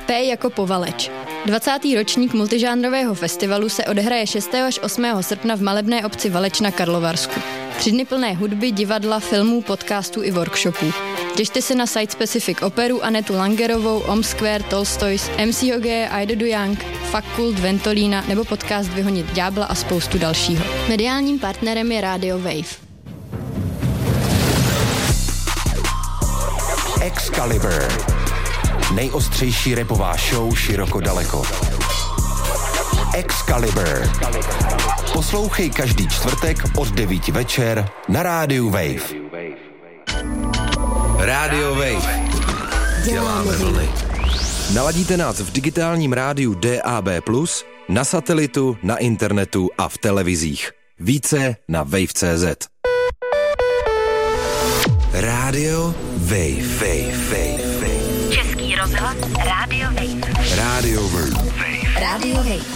P jako Povaleč. 20. ročník multižánrového festivalu se odehraje 6. až 8. srpna v malebné obci Valeč na Karlovarsku. 3 dny plné hudby, divadla, filmů, podcastů i workshopů. Těšte se na Site Specific operu Anetu Langerovou, Square, Tolstoys, MC Hoge, Aido Du Young, Fakult, Ventolína nebo podcast Vyhonit ďábla a spoustu dalšího. Mediálním partnerem je Radio Wave. Excalibur. Nejostřejší rapová show široko daleko. Excalibur. Poslouchej každý čtvrtek od 9 večer na rádiu Wave. Radio Wave. Děláme vlny. Naladíte nás v digitálním rádiu DAB+, na satelitu, na internetu a v televizích. Více na wave.cz. Radio Wave. Český rozhlas Radio Wave. Radio Wave. Radio Wave.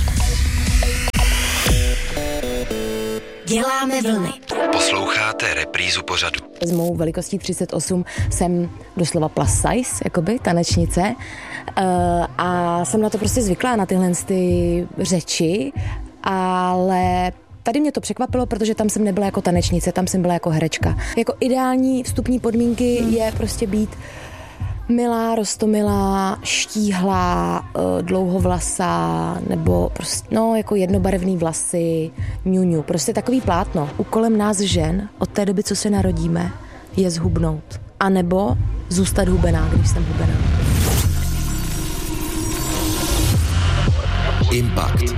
Děláme vlny. Posloucháte reprízu pořadu. S mou velikostí 38 jsem doslova plus size, jakoby, tanečnice. A jsem na to prostě zvyklá, na tyhle ty řeči, ale tady mě to překvapilo, protože tam jsem nebyla jako tanečnice, tam jsem byla jako herečka. Jako ideální vstupní podmínky je prostě být milá, roztomilá, štíhlá, dlouhovlasá, nebo prostě, no, jako jednobarevný vlasy, ňuňu. Prostě takový plátno. Úkolem nás žen od té doby, co se narodíme, je zhubnout. A nebo zůstat hubená, když jsem hubená. Impact.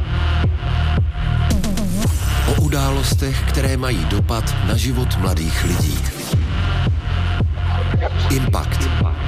O událostech, které mají dopad na život mladých lidí. Impact.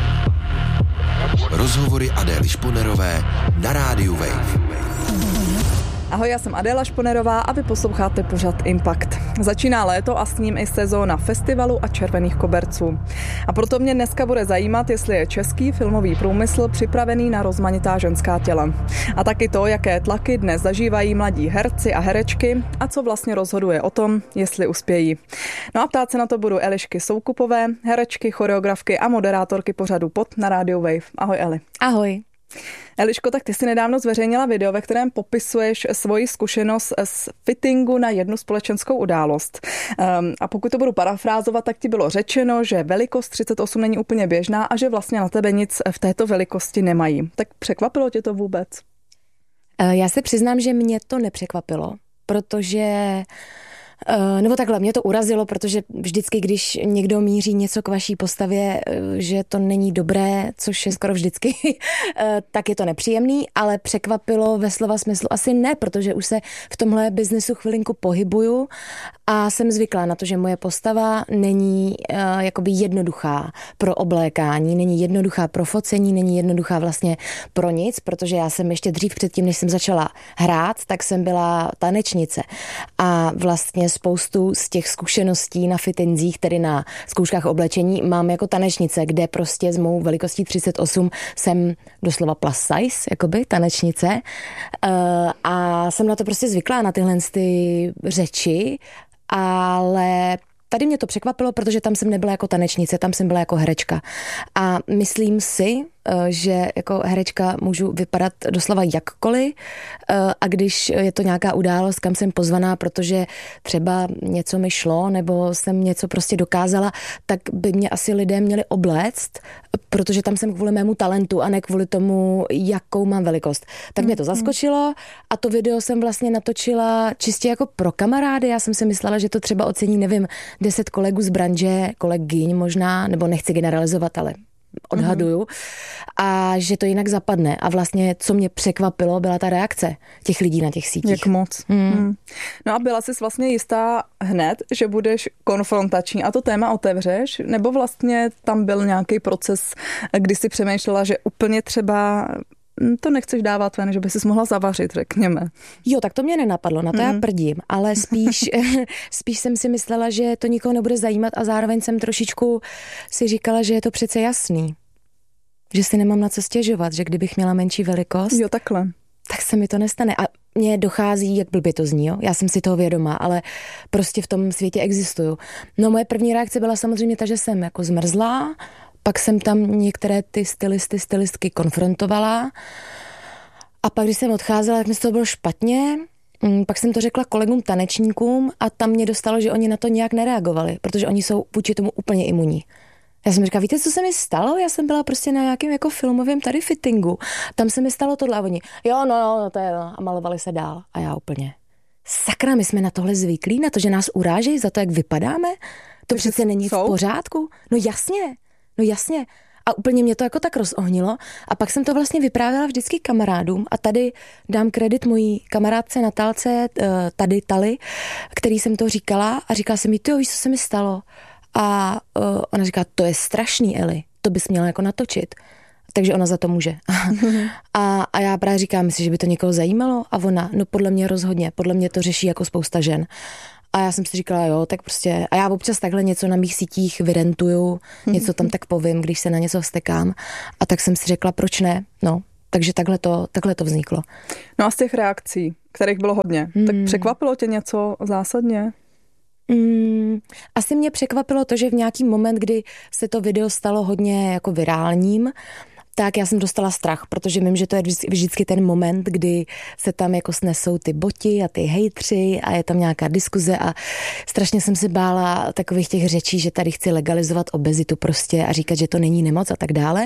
Rozhovory Adély Šponerové na rádiu Wave. Ahoj, já jsem Adéla Šponerová a vy posloucháte pořad Impact. Začíná léto a s ním i sezóna festivalu a červených koberců. A proto mě dneska bude zajímat, jestli je český filmový průmysl připravený na rozmanitá ženská těla. A taky to, jaké tlaky dnes zažívají mladí herci a herečky a co vlastně rozhoduje o tom, jestli uspějí. No a ptát se na to budu Elišky Soukupové, herečky, choreografky a moderátorky pořadu Pod na rádiu Wave. Ahoj Eli. Ahoj. Eliško, tak ty jsi nedávno zveřejnila video, ve kterém popisuješ svoji zkušenost z fittingu na jednu společenskou událost. A pokud to budu parafrázovat, tak ti bylo řečeno, že velikost 38 není úplně běžná a že vlastně na tebe nic v této velikosti nemají. Tak překvapilo tě to vůbec? Já se přiznám, že mě to nepřekvapilo, protože nebo takhle, mě to urazilo, protože vždycky, když někdo míří něco k vaší postavě, že to není dobré, což je skoro vždycky, tak je to nepříjemný, ale překvapilo ve slova smyslu asi ne, protože už se v tomhle biznesu chvilinku pohybuju a jsem zvyklá na to, že moje postava není jakoby jednoduchá pro oblékání, není jednoduchá pro focení, není jednoduchá vlastně pro nic, protože já jsem ještě dřív předtím, než jsem začala hrát, tak jsem byla tanečnice a vlastně spoustu z těch zkušeností na fittinzích, tedy na zkouškách oblečení, mám jako tanečnice, kde prostě s mou velikostí 38 jsem doslova plus size, jakoby tanečnice. A jsem na to prostě zvyklá, na tyhle ty řeči, ale tady mě to překvapilo, protože tam jsem nebyla jako tanečnice, tam jsem byla jako herečka. A myslím si, že jako herečka můžu vypadat doslova jakkoliv a když je to nějaká událost, kam jsem pozvaná, protože třeba něco mi šlo nebo jsem něco prostě dokázala, tak by mě asi lidé měli obléct, protože tam jsem kvůli mému talentu a ne kvůli tomu, jakou mám velikost. Tak mě to zaskočilo a to video jsem vlastně natočila čistě jako pro kamarády. Já jsem si myslela, že to třeba ocení, nevím, 10 kolegů z branže, kolegyň možná, nebo nechci generalizovat, ale odhaduju, a že to jinak zapadne. A vlastně, co mě překvapilo, byla ta reakce těch lidí na těch sítích. Jak moc. No a byla jsi vlastně jistá hned, že budeš konfrontační a to téma otevřeš? Nebo vlastně tam byl nějaký proces, kdy jsi přemýšlela, že úplně třeba to nechceš dávat ven, že by si mohla zavařit, řekněme. Jo, tak to mě nenapadlo, na to já prdím, ale spíš jsem si myslela, že to nikoho nebude zajímat a zároveň jsem trošičku si říkala, že je to přece jasný. Že si nemám na co stěžovat, že kdybych měla menší velikost, jo, takhle, tak se mi to nestane. A mně dochází, jak blbě to zní, jo? Já jsem si toho vědomá, ale prostě v tom světě existuju. No moje první reakce byla samozřejmě ta, že jsem jako zmrzlá, Pak jsem tam některé ty stylistky konfrontovala a pak, když jsem odcházela, tak mi z toho bylo špatně. Pak jsem to řekla kolegům tanečníkům a tam mě dostalo, že oni na to nějak nereagovali, protože oni jsou vůči tomu úplně imunní. Já jsem říkala, víte, co se mi stalo? Já jsem byla prostě na nějakém jako filmovém tady fittingu. Tam se mi stalo tohle a oni, jo, no, to je no. A malovali se dál. A já úplně, sakra, my jsme na tohle zvyklí, na to, že nás urážejí za to, jak vypadáme? To přece není v pořádku. No jasně. A úplně mě to jako tak rozohnilo. A pak jsem to vlastně vyprávěla vždycky kamarádům. A tady dám kredit mojí kamarádce Natálce, tady Tali, který jsem to říkala. A říkala jsem jí, ty víš, co se mi stalo? A ona říká, to je strašný, Eli, to bys měla jako natočit. Takže ona za to může. A já právě říkám, myslíš, že by to někoho zajímalo? A ona, no podle mě rozhodně, podle mě to řeší jako spousta žen. A já jsem si říkala, jo, tak prostě, a já občas takhle něco na mých sítích vyrentuju, něco tam tak povím, když se na něco vztekám. A tak jsem si řekla, proč ne? No, takže takhle to vzniklo. No a z těch reakcí, kterých bylo hodně, tak překvapilo tě něco zásadně? Asi mě překvapilo to, že v nějaký moment, kdy se to video stalo hodně jako virálním, tak já jsem dostala strach, protože vím, že to je vždycky ten moment, kdy se tam jako snesou ty boti a ty hejtři a je tam nějaká diskuze a strašně jsem se bála takových těch řečí, že tady chci legalizovat obezitu prostě a říkat, že to není nemoc a tak dále.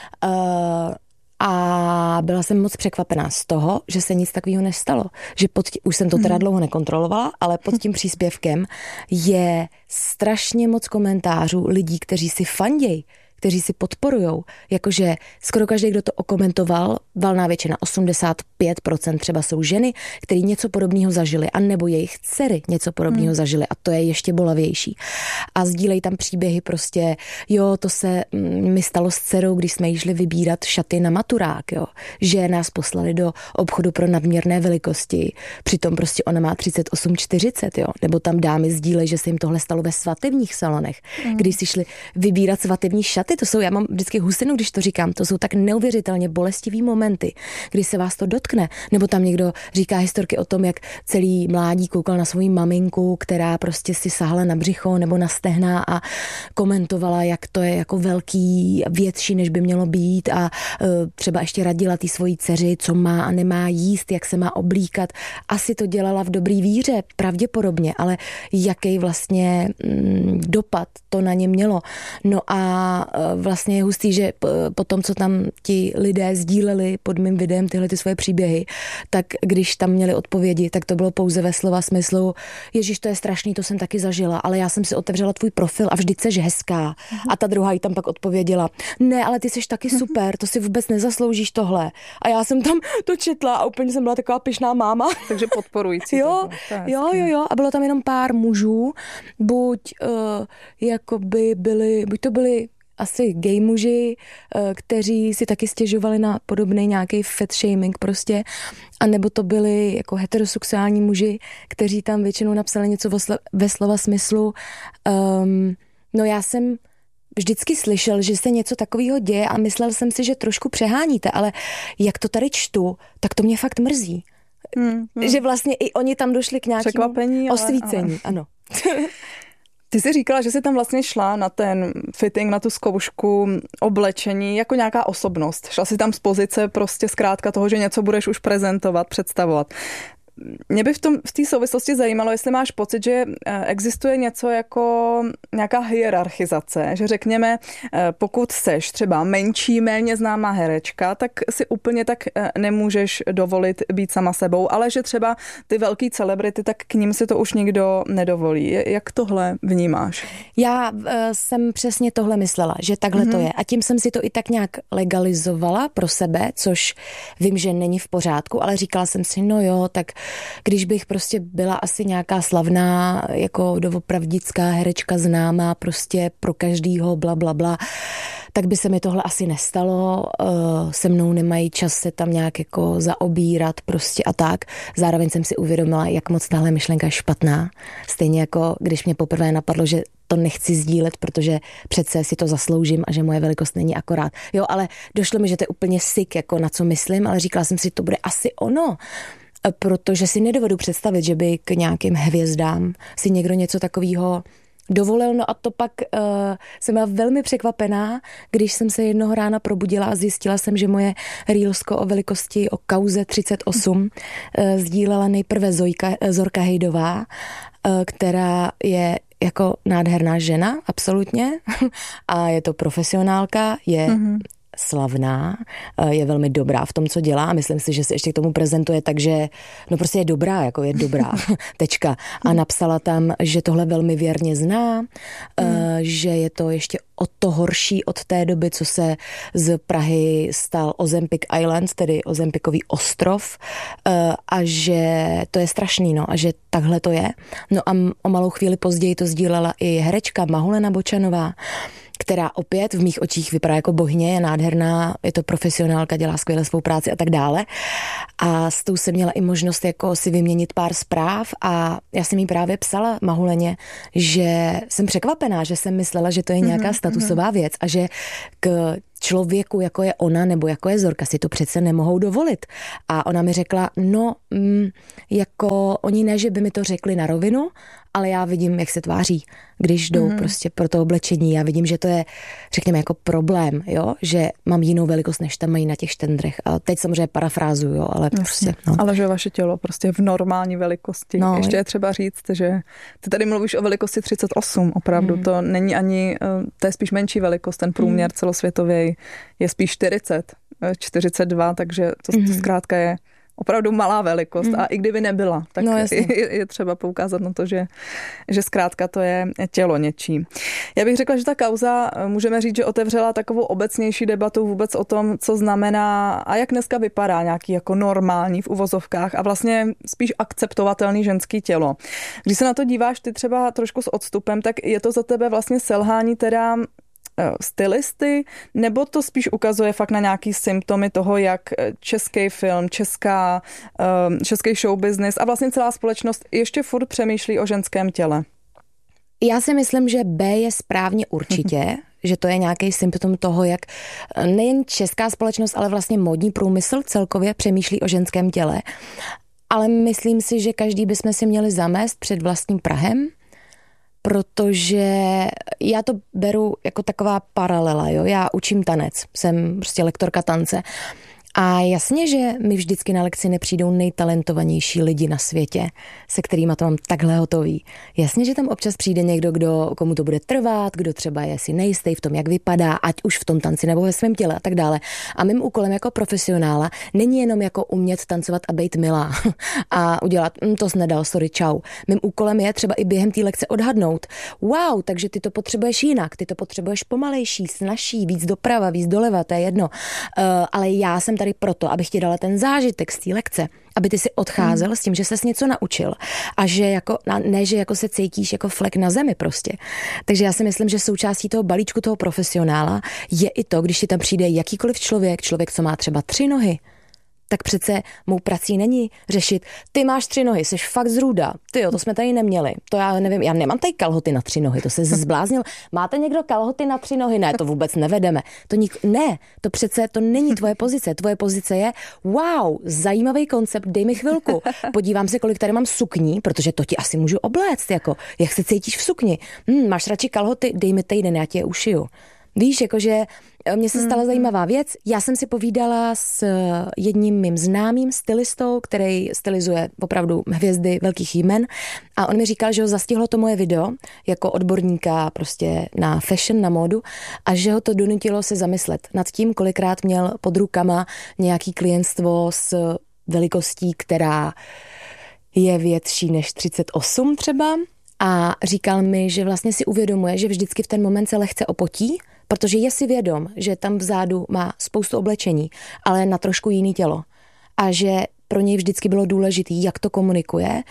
A byla jsem moc překvapená z toho, že se nic takového nestalo. Že už jsem to teda dlouho nekontrolovala, ale pod tím příspěvkem je strašně moc komentářů lidí, kteří si fandějí, kteří si podporujou. Jakože skoro každý, kdo to okomentoval, valná většina, 85% třeba jsou ženy, který něco podobného zažili, anebo jejich dcery něco podobného zažili a to je ještě bolavější. A sdílejí tam příběhy prostě, jo, to se mi stalo s dcerou, když jsme jí šli vybírat šaty na maturák, jo, že nás poslali do obchodu pro nadměrné velikosti, přitom prostě ona má 38-40, jo, nebo tam dámy sdílejí, že se jim tohle stalo ve svatebních salonech, když si šli vybírat svatební šaty. To jsou, já mám vždycky husinu, když to říkám, to jsou tak neuvěřitelně bolestivý momenty, kdy se vás to dotkne. Nebo tam někdo říká historky o tom, jak celý mládí koukal na svou maminku, která prostě si sahala na břicho nebo na stehna a komentovala, jak to je jako velký, větší, než by mělo být a třeba ještě radila té svojí dceři, co má a nemá jíst, jak se má oblíkat. Asi to dělala v dobrý víře, pravděpodobně, ale jaký vlastně dopad to na ně mělo. No a vlastně je hustý, že po tom, co tam ti lidé sdíleli pod mým videem tyhle ty svoje příběhy, tak když tam měli odpovědi, tak to bylo pouze ve slova smyslu, Ježíš, to je strašný, to jsem taky zažila, ale já jsem si otevřela tvůj profil a vždyť seš hezká. A ta druhá jí tam pak odpověděla, ne, ale ty seš taky super, to si vůbec nezasloužíš tohle. A já jsem tam to četla a úplně jsem byla taková pyšná máma. Takže podporující. Jo. A bylo tam jenom pár mužů, buď to byli asi gay muži, kteří si taky stěžovali na podobný nějaký fat shaming prostě, anebo to byli jako heterosexuální muži, kteří tam většinou napsali něco ve slova smyslu. No já jsem vždycky slyšel, že se něco takového děje a myslel jsem si, že trošku přeháníte, ale jak to tady čtu, tak to mě fakt mrzí. Že vlastně i oni tam došli k nějakému osvícení. Ano. Ty jsi říkala, že jsi tam vlastně šla na ten fitting, na tu zkoušku oblečení jako nějaká osobnost. Šla jsi tam z pozice prostě zkrátka toho, že něco budeš už prezentovat, představovat. Mě by v té souvislosti zajímalo, jestli máš pocit, že existuje něco jako nějaká hierarchizace, že řekněme, pokud seš třeba menší, méně známá herečka, tak si úplně tak nemůžeš dovolit být sama sebou, ale že třeba ty velký celebrity, tak k ním si to už nikdo nedovolí. Jak tohle vnímáš? Já jsem přesně tohle myslela, že takhle to je. A tím jsem si to i tak nějak legalizovala pro sebe, což vím, že není v pořádku, ale říkala jsem si, no jo, tak když bych prostě byla asi nějaká slavná, jako doopravdická herečka známá prostě pro každýho, blablabla, tak by se mi tohle asi nestalo. Se mnou nemají čas se tam nějak jako zaobírat prostě a tak. Zároveň jsem si uvědomila, jak moc tahle myšlenka je špatná. Stejně jako když mě poprvé napadlo, že to nechci sdílet, protože přece si to zasloužím a že moje velikost není akorát. Jo, ale došlo mi, že to je úplně sick, jako na co myslím, ale říkala jsem si, to bude asi ono. Protože si nedovedu představit, že by k nějakým hvězdám si někdo něco takového dovolil. No a to pak jsem byla velmi překvapená, když jsem se jednoho rána probudila a zjistila jsem, že moje reelsko o velikosti, o kauze 38 sdílela nejprve Zorka Hejdová, která je jako nádherná žena, absolutně. A je to profesionálka, je slavná, je velmi dobrá v tom, co dělá a myslím si, že se ještě k tomu prezentuje, takže no prostě je dobrá, jako je dobrá, tečka. A napsala tam, že tohle velmi věrně zná, že je to ještě o to horší od té doby, co se z Prahy stal Ozempic Island, tedy Ozempicový ostrov, a že to je strašný, no, a že takhle to je. No a o malou chvíli později to sdílela i herečka Mahulena Bočanová, která opět v mých očích vypadá jako bohyně, je nádherná, je to profesionálka, dělá skvěle svou práci a tak dále. A s tou jsem měla i možnost jako si vyměnit pár zpráv a já jsem jí právě psala Mahuleně, že jsem překvapená, že jsem myslela, že to je nějaká statusová věc a že k člověku, jako je ona nebo jako je Zorka, si to přece nemohou dovolit. A ona mi řekla, no, jako oni ne, že by mi to řekli na rovinu, ale já vidím, jak se tváří, když jdou prostě pro to oblečení. Já vidím, že to je, řekněme, jako problém, jo, že mám jinou velikost, než tam mají na těch štendrech. A teď samozřejmě parafrázuju, jo, ale prostě, no. Ale že vaše tělo prostě v normální velikosti. No, ještě je třeba říct, že ty tady mluvíš o velikosti 38, opravdu. To není ani, to je spíš menší velikost, ten průměr celosvětový je spíš 40, 42, takže to zkrátka je opravdu malá velikost a i kdyby nebyla, tak je třeba poukázat na to, že zkrátka to je tělo něčí. Já bych řekla, že ta kauza, můžeme říct, že otevřela takovou obecnější debatu vůbec o tom, co znamená a jak dneska vypadá nějaký jako normální v uvozovkách a vlastně spíš akceptovatelný ženský tělo. Když se na to díváš ty třeba trošku s odstupem, tak je to za tebe vlastně selhání teda stylisty, nebo to spíš ukazuje fakt na nějaký symptomy toho, jak český film, český showbusiness a vlastně celá společnost ještě furt přemýšlí o ženském těle? Já si myslím, že B je správně určitě, že to je nějaký symptom toho, jak nejen česká společnost, ale vlastně módní průmysl celkově přemýšlí o ženském těle. Ale myslím si, že každý bychom si měli zamést před vlastním prahem, protože já to beru jako taková paralela, jo. Já učím tanec, jsem prostě lektorka tance. A jasně, že mi vždycky na lekci nepřijdou nejtalentovanější lidi na světě, se kterýma to mám takhle hotový. Jasně, že tam občas přijde někdo, komu to bude trvat, kdo třeba je si nejistý v tom, jak vypadá, ať už v tom tanci nebo ve svém těle a tak dále. A mým úkolem jako profesionála není jenom jako umět tancovat a bejt milá a udělat, to jsi nedal, sorry, čau. Mým úkolem je třeba i během té lekce odhadnout, wow, takže ty to potřebuješ jinak, ty to potřebuješ pomalejší, snazší, víc doprava, víc doleva, to je jedno. Ale já jsem tady proto, abych ti dala ten zážitek z té lekce, aby ty si odcházel s tím, že ses něco naučil a že jako, ne, že jako se cítíš jako flek na zemi prostě. Takže já si myslím, že součástí toho balíčku toho profesionála je i to, když ti tam přijde jakýkoliv člověk, co má třeba 3 nohy, tak přece mou prací není řešit, ty máš 3 nohy, jsi fakt zrůda, tyjo, to jsme tady neměli, to já nevím, já nemám tady kalhoty na 3 nohy, to se zbláznil, máte někdo kalhoty na 3 nohy? Ne, to vůbec nevedeme, ne, to přece, to není tvoje pozice je, wow, zajímavý koncept, dej mi chvilku, podívám se, kolik tady mám sukní, protože to ti asi můžu obléct, jako, jak se cítíš v sukni, máš radši kalhoty, dej mi týden, já ti je ušiju. Víš, jakože mně se stala zajímavá věc. Já jsem si povídala s jedním mým známým stylistou, který stylizuje opravdu hvězdy velkých jmen a on mi říkal, že ho zastihlo to moje video jako odborníka prostě na fashion, na módu a že ho to donutilo se zamyslet nad tím, kolikrát měl pod rukama nějaký klientstvo s velikostí, která je větší než 38 třeba. A říkal mi, že vlastně si uvědomuje, že vždycky v ten moment se lehce opotí, protože je si vědom, že tam vzadu má spoustu oblečení, ale na trošku jiný tělo. A že pro něj vždycky bylo důležité, jak to komunikuje,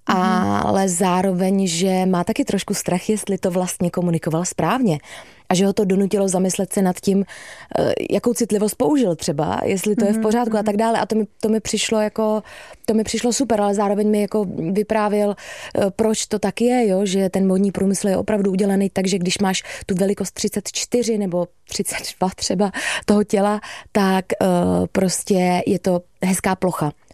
ale zároveň, že má taky trošku strach, jestli to vlastně komunikoval správně. A že ho to donutilo zamyslet se nad tím, jakou citlivost použil třeba, jestli to je v pořádku a tak dále. A to mi přišlo super, ale zároveň mi jako vyprávěl, proč to tak je, jo? Že ten módní průmysl je opravdu udělaný tak, že když máš tu velikost 34 nebo 32 třeba toho těla, tak prostě je to hezká plocha.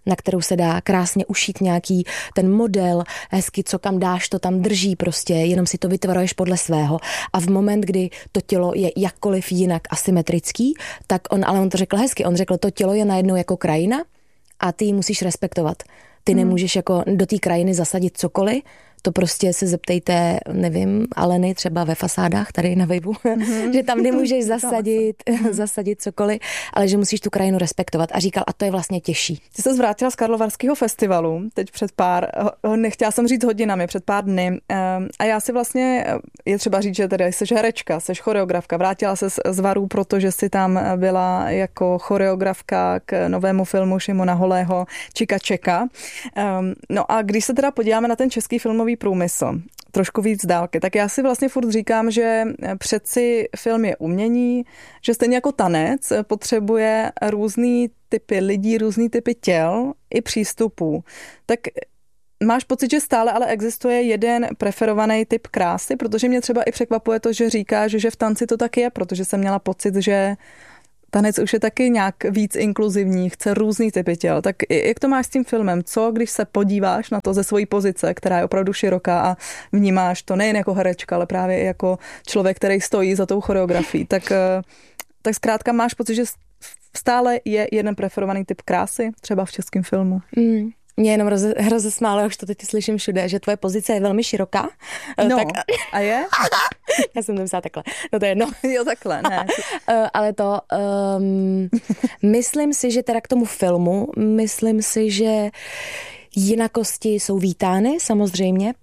na kterou se dá krásně ušít nějaký ten model, hezky, co kam dáš, to tam drží prostě, jenom si to vytvaruješ podle svého. A v moment, kdy to tělo je jakkoliv jinak asymetrický, tak on to řekl hezky, on řekl, to tělo je najednou jako krajina a ty ji musíš respektovat. Ty nemůžeš jako do té krajiny zasadit cokoliv, to prostě se zeptejte, nevím, Aleny třeba ve fasádách tady na Vejvu, že tam nemůžeš zasadit cokoliv, ale že musíš tu krajinu respektovat. A říkal, a to je vlastně těžší. Ty se vrátila z Karlovarského festivalu, teď nechtěla jsem říct hodinami, před pár dny. A já si vlastně, je třeba říct, že tedy jsi herečka, jsi choreografka, vrátila se z Varů, protože si tam byla jako choreografka k novému filmu Šimona Holého Čika Čeka. No a když se teda podíváme na ten český filmový průmysl, trošku víc z dálky, tak já si vlastně furt říkám, že přeci film je umění, že stejně jako tanec potřebuje různý typy lidí, různý typy těl i přístupů. Tak máš pocit, že stále ale existuje jeden preferovaný typ krásy, protože mě třeba i překvapuje to, že říkáš, že v tanci to tak je, protože jsem měla pocit, že tanec už je taky nějak víc inkluzivní, chce různý typy těl. Tak jak to máš s tím filmem? Co, když se podíváš na to ze svojí pozice, která je opravdu široká a vnímáš to nejen jako herečka, ale právě i jako člověk, který stojí za tou choreografií, tak zkrátka máš pocit, že stále je jeden preferovaný typ krásy, třeba v českém filmu? Mě jenom rozesmálo, už to teď slyším všude, že tvoje pozice je velmi široká. No, tak... a je? Já jsem to myslela takhle. No to je jedno. Jo, takhle, ne. Ale to, myslím si, že teda k tomu filmu, myslím si, že jinakosti jsou vítány, samozřejmě,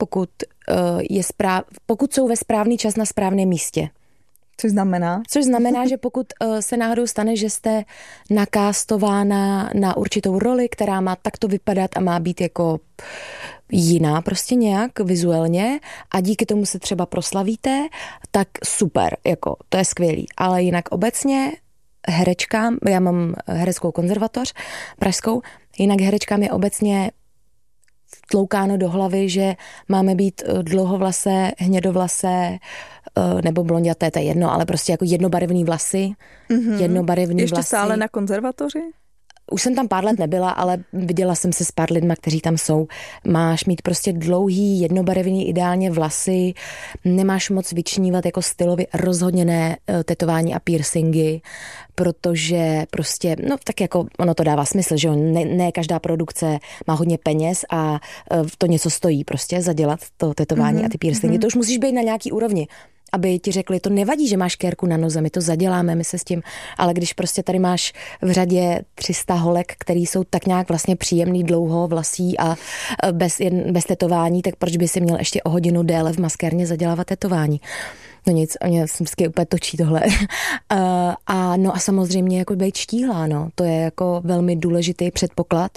pokud jsou ve správný čas na správném místě. Což znamená? Což znamená, že pokud se náhodou stane, že jste nakástována na určitou roli, která má takto vypadat a má být jako jiná prostě nějak vizuálně a díky tomu se třeba proslavíte, tak super, jako to je skvělý. Ale jinak obecně herečkám, já mám hereckou konzervatoř pražskou, jinak herečkám je obecně tloukáno do hlavy, že máme být dlouhovlasé, hnědovlasé nebo blonďaté, to je jedno, ale prostě jako jednobarevný vlasy, jednobarevný ještě vlasy. Ještě stále na konzervatoři? Už jsem tam pár let nebyla, ale viděla jsem se s pár lidma, kteří tam jsou. Máš mít prostě dlouhý, jednobarevný, ideálně vlasy, nemáš moc vyčnívat jako stylově, rozhodně ne tetování a piercingy, protože prostě, no tak jako ono to dává smysl, že ne každá produkce má hodně peněz a to něco stojí prostě zadělat to tetování a ty piercingy. To už musíš být na nějaký úrovni, aby ti řekli, to nevadí, že máš kérku na noze, my to zaděláme, my se s tím, ale když prostě tady máš v řadě 300 holek, který jsou tak nějak vlastně příjemný, dlouho vlasí a bez tetování, tak proč by si měl ještě o hodinu déle v maskérně zadělávat tetování? No nic, mě se vždycky úplně točí tohle. No a samozřejmě jako být štíhlá, no, to je jako velmi důležitý předpoklad,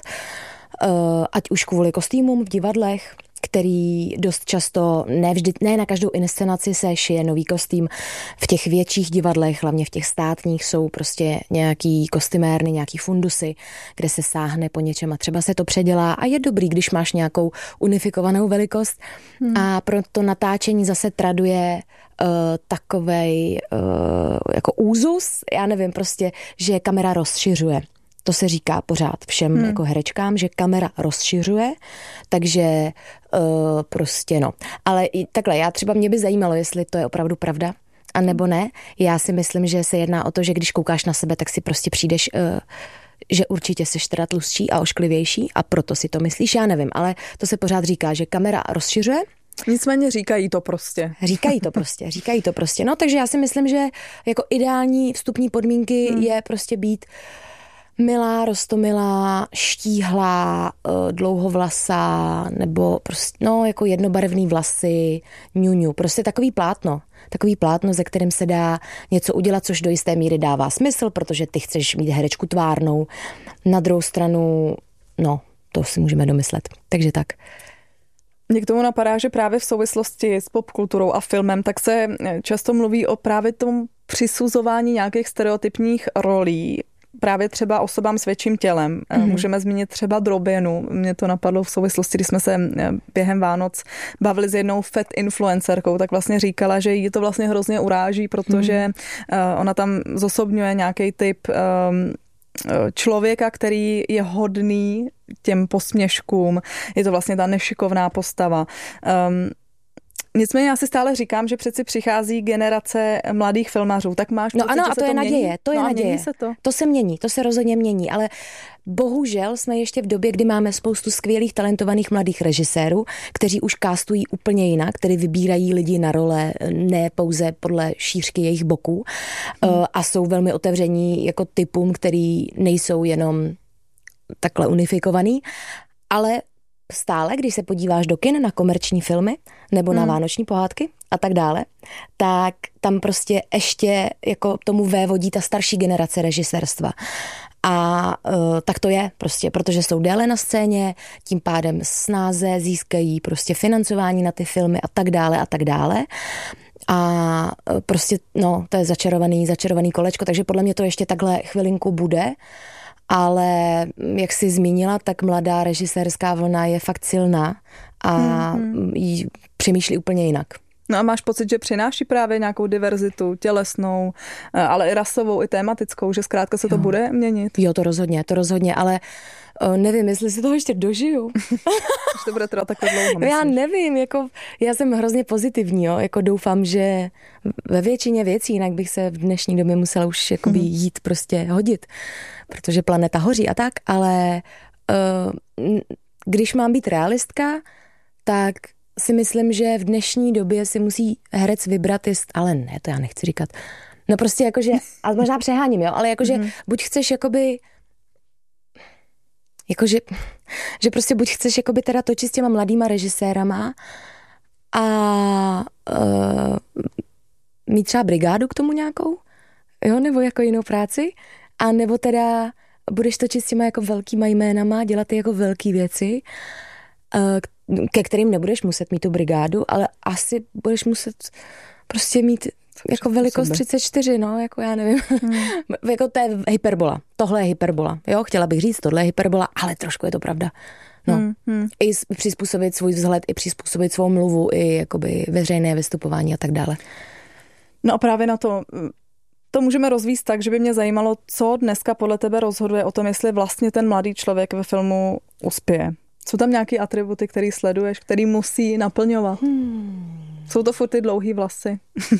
ať už kvůli kostýmům v divadlech, který dost často, ne na každou inscenaci se šije nový kostým. V těch větších divadlech, hlavně v těch státních, jsou prostě nějaký kostymérny, nějaký fundusy, kde se sáhne po něčem a třeba se to předělá a je dobrý, když máš nějakou unifikovanou velikost. A pro to natáčení zase traduje takovej jako úzus, já nevím, prostě, že kamera rozšiřuje. To se říká pořád všem jako herečkám, že kamera rozšiřuje, takže prostě no. Ale i takhle, mě by zajímalo, jestli to je opravdu pravda, a nebo ne. Já si myslím, že se jedná o to, že když koukáš na sebe, tak si prostě přijdeš, že určitě seš teda tlustší a ošklivější a proto si to myslíš, já nevím, ale to se pořád říká, že kamera rozšiřuje. Nicméně říkají to prostě. Říkají to prostě. No, takže já si myslím, že jako ideální vstupní podmínky je prostě být milá, roztomilá, štíhlá, dlouhovlasá, nebo prostě, no, jako jednobarevný vlasy, ňuňu. Prostě takový plátno, ze kterým se dá něco udělat, což do jisté míry dává smysl, protože ty chceš mít herečku tvárnou. Na druhou stranu, no, to si můžeme domyslet. Takže tak. Mě k tomu napadá, že právě v souvislosti s popkulturou a filmem, tak se často mluví o právě tom přisuzování nějakých stereotypních rolí, právě třeba osobám s větším tělem. Můžeme zmínit třeba Droběnu. Mě to napadlo v souvislosti, když jsme se během Vánoc bavili s jednou fat influencerkou, tak vlastně říkala, že jí to vlastně hrozně uráží, protože ona tam zosobňuje nějaký typ člověka, který je hodný těm posměškům. Je to vlastně ta nešikovná postava. Nicméně já si stále říkám, že přeci přichází generace mladých filmařů, tak máš pocit, ano, že a to je naděje, to je naděje. Mění se to? To se mění, to se rozhodně mění, ale bohužel jsme ještě v době, kdy máme spoustu skvělých, talentovaných mladých režisérů, kteří už castují úplně jinak, kteří vybírají lidi na role ne pouze podle šířky jejich boků a jsou velmi otevření jako typům, který nejsou jenom takhle unifikovaný, ale stále, když se podíváš do kin na komerční filmy nebo na vánoční pohádky a tak dále, tak tam prostě ještě jako tomu vévodí ta starší generace režisérstva. A tak to je prostě, protože jsou déle na scéně, tím pádem snáze získají prostě financování na ty filmy a tak dále a tak dále. A prostě, no, to je začarovaný kolečko, takže podle mě to ještě takhle chvilinku bude. Ale jak jsi zmínila, tak mladá režisérská vlna je fakt silná a přemýšlí úplně jinak. No a máš pocit, že přináší právě nějakou diverzitu tělesnou, ale i rasovou, i tématickou, že zkrátka se to bude měnit? Jo, to rozhodně, ale nevím, jestli si toho ještě dožiju. Že to bude trvat takhle dlouho, myslíš? Já nevím, jako já jsem hrozně pozitivní, jo, jako doufám, že ve většině věcí, jinak bych se v dnešní době musela už jakoby jít prostě hodit, protože planeta hoří a tak, ale když mám být realistka, tak si myslím, že v dnešní době si musí herec vybrat, ale ne, to já nechci říkat. No prostě jakože, a možná přeháním, jo, ale jakože buď chceš jakoby jakože, že prostě buď chceš jakoby teda točit s těma mladýma režisérama a mít třeba brigádu k tomu nějakou, jo, nebo jako jinou práci, a nebo teda budeš točit s těma jako velkýma jménama, dělat ty jako velký věci, ke kterým nebudeš muset mít tu brigádu, ale asi budeš muset prostě mít jako velikost 34, no, jako já nevím. Jako to je hyperbola. Tohle je hyperbola. Jo, chtěla bych říct, tohle je hyperbola, ale trošku je to pravda. No. I přizpůsobit svůj vzhled, i přizpůsobit svou mluvu, i jakoby veřejné vystupování a tak dále. No a právě na to můžeme rozvíct tak, že by mě zajímalo, co dneska podle tebe rozhoduje o tom, jestli vlastně ten mladý člověk ve filmu uspěje. Jsou tam nějaké atributy, který sleduješ, který musí naplňovat? Jsou to furt ty dlouhý vlasy?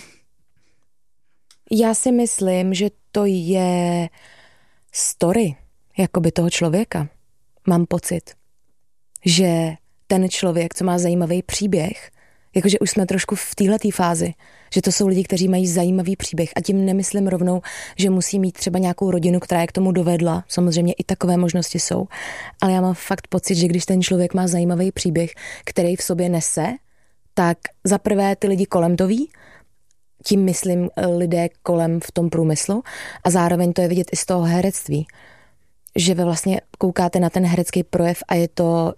Já si myslím, že to je story jakoby toho člověka. Mám pocit, že ten člověk, co má zajímavý příběh, jakože už jsme trošku v téhletý fázi, že to jsou lidi, kteří mají zajímavý příběh, a tím nemyslím rovnou, že musí mít třeba nějakou rodinu, která je k tomu dovedla. Samozřejmě i takové možnosti jsou. Ale já mám fakt pocit, že když ten člověk má zajímavý příběh, který v sobě nese, tak za prvé ty lidi kolem to ví, tím myslím lidé kolem v tom průmyslu, a zároveň to je vidět i z toho herectví, že vy vlastně koukáte na ten herecký projev a je to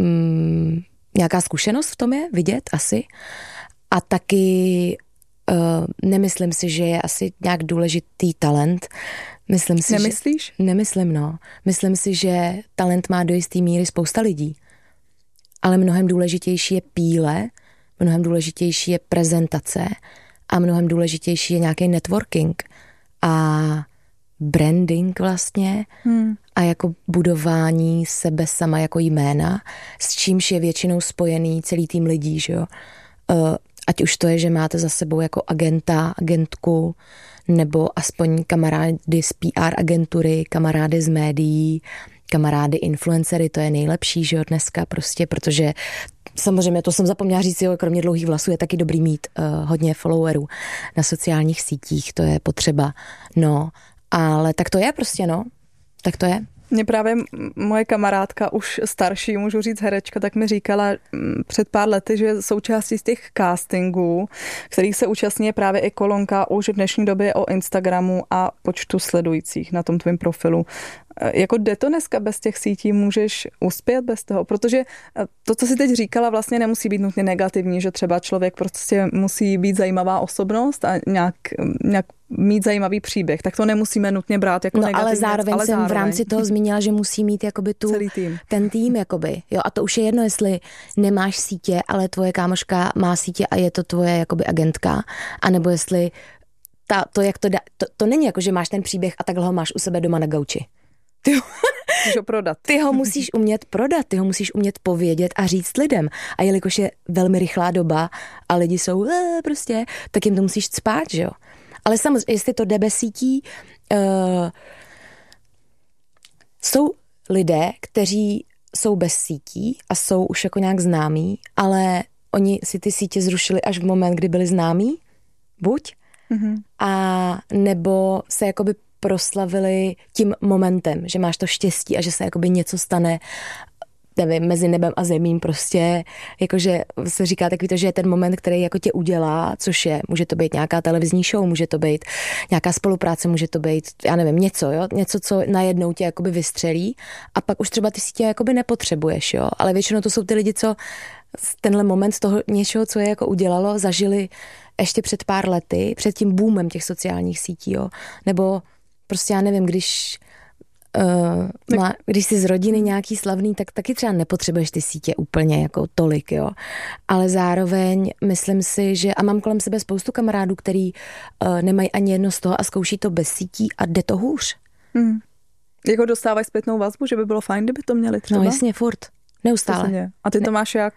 nějaká zkušenost v tom je vidět asi, a taky nemyslím si, že je asi nějak důležitý talent. Nemyslíš? Nemyslím, no. Myslím si, že talent má do jistý míry spousta lidí, ale mnohem důležitější je píle, mnohem důležitější je prezentace a mnohem důležitější je nějaký networking a branding vlastně a jako budování sebe sama jako jména, s čímž je většinou spojený celý tým lidí, že jo. Ať už to je, že máte za sebou jako agenta, agentku, nebo aspoň kamarády z PR agentury, kamarády z médií, kamarády influencery, to je nejlepší, že jo, dneska prostě, protože samozřejmě, to jsem zapomněla říct, jo, kromě dlouhých vlasů je taky dobrý mít hodně followerů na sociálních sítích, to je potřeba, no, ale tak to je prostě, no, tak to je. Mě právě moje kamarádka, už starší, můžu říct herečka, tak mi říkala před pár lety, že součástí z těch castingů, kterých se účastní, je právě i kolonka už v dnešní době o Instagramu a počtu sledujících na tom tvém profilu. Jako jde to dneska bez těch sítí, můžeš uspět bez toho? Protože to, co jsi teď říkala, vlastně nemusí být nutně negativní, že třeba člověk prostě musí být zajímavá osobnost a nějak mít zajímavý příběh, tak to nemusíme nutně brát jako negativní. Ale zároveň jsem v rámci toho zmínila, že musí mít jakoby celý tým. Ten tým, jakoby. Jo, a to už je jedno, jestli nemáš sítě, ale tvoje kámoška má sítě a je to tvoje jakoby agentka, anebo jestli to není jako, že máš ten příběh a takhle ho máš u sebe doma na gauči. Musíš ho prodat. Ty ho musíš umět prodat, ty ho musíš umět povědět a říct lidem. A jelikož je velmi rychlá doba a lidi jsou prostě, tak jim to musíš cpát, že jo. Ale samozřejmě, jestli to jde bez sítí, jsou lidé, kteří jsou bez sítí a jsou už jako nějak známí, ale oni si ty sítě zrušili až v moment, kdy byli známí, buď, a nebo se jakoby proslavili tím momentem, že máš to štěstí a že se jakoby něco stane, nevím, mezi nebem a zemím prostě, jakože se říká takový to, že je ten moment, který jako tě udělá, což je, může to být nějaká televizní show, může to být nějaká spolupráce, může to být, já nevím, něco, co najednou tě jakoby vystřelí a pak už třeba ty sítě jakoby nepotřebuješ, jo, ale většinou to jsou ty lidi, co tenhle moment z toho něčeho, co je jako udělalo, zažili ještě před pár lety, před tím boomem těch sociálních sítí, jo, nebo prostě já nevím, když jsi z rodiny nějaký slavný, tak taky třeba nepotřebuješ ty sítě úplně jako tolik, jo. Ale zároveň myslím si, že a mám kolem sebe spoustu kamarádů, který nemají ani jedno z toho a zkouší to bez sítí a jde to hůř. Jako dostávají zpětnou vazbu, že by bylo fajn, kdyby to měli třeba? No jasně, furt. Neustále. A ty to máš jak?